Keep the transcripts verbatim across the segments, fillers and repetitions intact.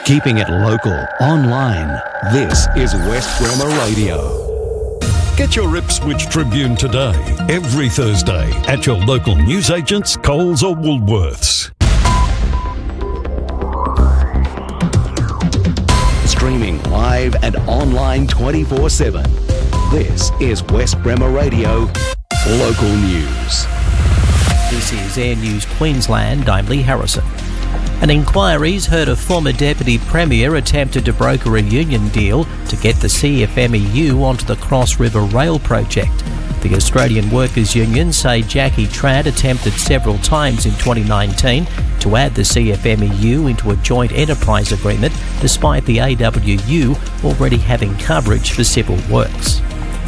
Keeping it local, online. This is West Bremer Radio. Get your Ipswich Tribune today, every Thursday, at your local newsagents, Coles or Woolworths. Streaming live and online twenty-four seven. This is West Bremer Radio, local news. This is Air News Queensland. I'm Lee Harrison. An inquiry's heard a former Deputy Premier attempted to broker a union deal to get the C F M E U onto the Cross River Rail project. The Australian Workers' Union say Jackie Trad attempted several times in twenty nineteen to add the C F M E U into a joint enterprise agreement, despite the A W U already having coverage for civil works.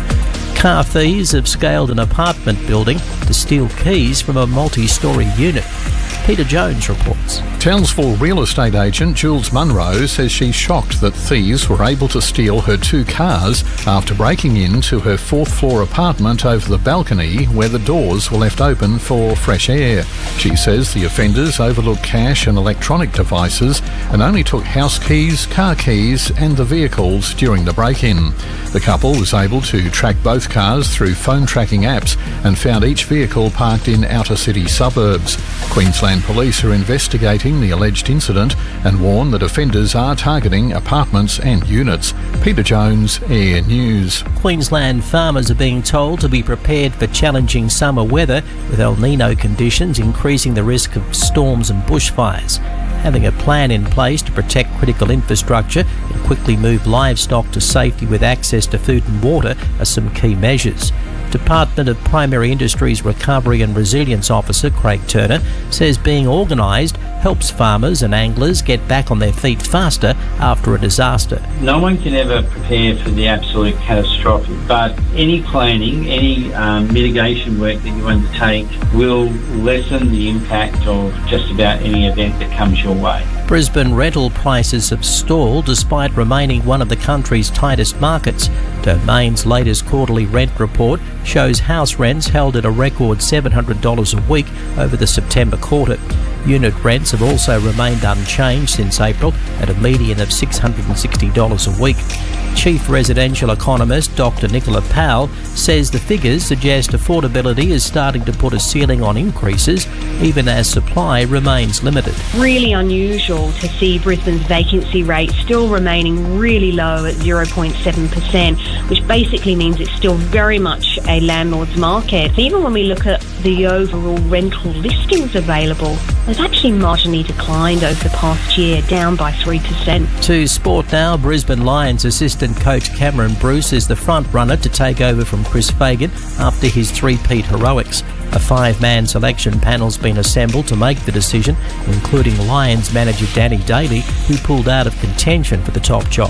Car thieves have scaled an apartment building to steal keys from a multi-storey unit. Peter Jones reports. Townsville real estate agent Jules Munro says she's shocked that thieves were able to steal her two cars after breaking into her fourth floor apartment over the balcony where the doors were left open for fresh air. She says the offenders overlooked cash and electronic devices and only took house keys, car keys and the vehicles during the break-in. The couple was able to track both cars through phone tracking apps and found each vehicle parked in outer city suburbs. Queensland Police are investigating the alleged incident and warn that offenders are targeting apartments and units. Peter Jones, Air News. Queensland farmers are being told to be prepared for challenging summer weather, with El Nino conditions increasing the risk of storms and bushfires. Having a plan in place to protect critical infrastructure and quickly move livestock to safety with access to food and water are some key measures. Department of Primary Industries Recovery and Resilience Officer Craig Turner says being organised helps farmers and anglers get back on their feet faster after a disaster. No one can ever prepare for the absolute catastrophic, but any planning, any um, mitigation work that you undertake will lessen the impact of just about any event that comes your way. Brisbane rental prices have stalled despite remaining one of the country's tightest markets. Domain's latest quarterly rent report shows house rents held at a record seven hundred dollars a week over the September quarter. Unit rents have also remained unchanged since April at a median of six hundred sixty dollars a week. Chief residential economist Doctor Nicola Powell says the figures suggest affordability is starting to put a ceiling on increases, even as supply remains limited. Really unusual to see Brisbane's vacancy rate still remaining really low at zero point seven percent, which basically means it's still very much a landlord's market. Even when we look at the overall rental listings available, they've actually marginally declined over the past year, down by three percent. To sport now, Brisbane Lions assistant coach Cameron Bruce is the front runner to take over from Chris Fagan after his three-peat heroics. A five-man selection panel's been assembled to make the decision, including Lions manager Danny Daly, who pulled out of contention for the top job.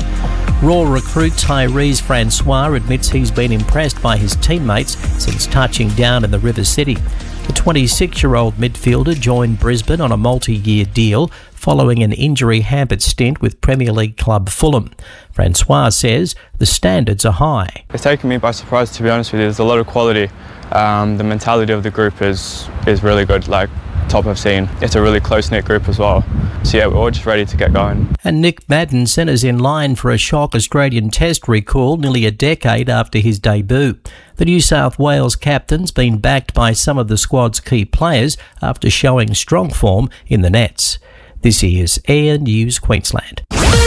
Raw recruit Tyrese Francois admits he's been impressed by his teammates since touching down in the River City. The twenty-six-year-old midfielder joined Brisbane on a multi-year deal following an injury-hampered stint with Premier League club Fulham. Francois says the standards are high. It's taken me by surprise, to be honest with you. There's a lot of quality. Um, the mentality of the group is, is really good, like top I've seen. It's a really close-knit group as well. So yeah, we're all just ready to get going. And Nick Maddinson is in line for a shock Australian Test recall nearly a decade after his debut. The New South Wales captain's been backed by some of the squad's key players after showing strong form in the nets. This is Air News Queensland.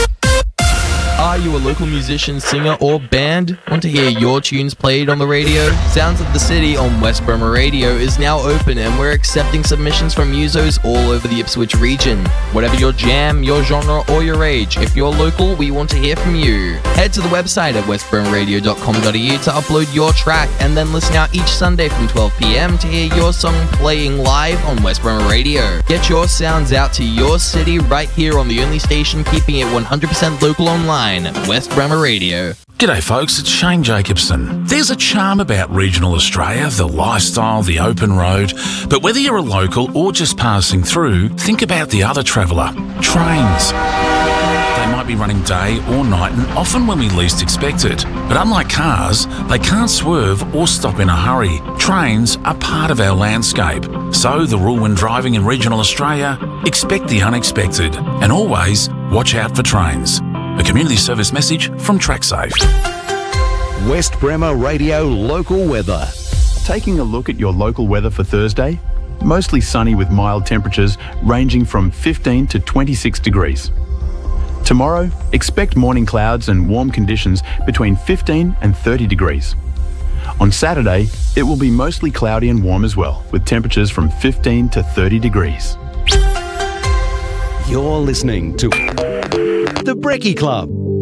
Are you a local musician, singer or band? Want to hear your tunes played on the radio? Sounds of the City on West Bremer Radio is now open and we're accepting submissions from musos all over the Ipswich region. Whatever your jam, your genre or your age, if you're local, we want to hear from you. Head to the website at west bremer radio dot com dot a u to upload your track and then listen out each Sunday from twelve p m to hear your song playing live on West Bremer Radio. Get your sounds out to your city right here on the only station keeping it one hundred percent local online. West Bremer Radio. G'day folks, it's Shane Jacobson. There's a charm about regional Australia, the lifestyle, the open road, but whether you're a local or just passing through, think about the other traveller, trains. They might be running day or night and often when we least expect it. But unlike cars, they can't swerve or stop in a hurry. Trains are part of our landscape. So the rule when driving in regional Australia, expect the unexpected and always watch out for trains. A community service message from TrackSafe. West Bremer Radio local weather. Taking a look at your local weather for Thursday, mostly sunny with mild temperatures ranging from fifteen to twenty-six degrees. Tomorrow, expect morning clouds and warm conditions between fifteen and thirty degrees. On Saturday, it will be mostly cloudy and warm as well, with temperatures from fifteen to thirty degrees. You're listening to The Brekkie Club.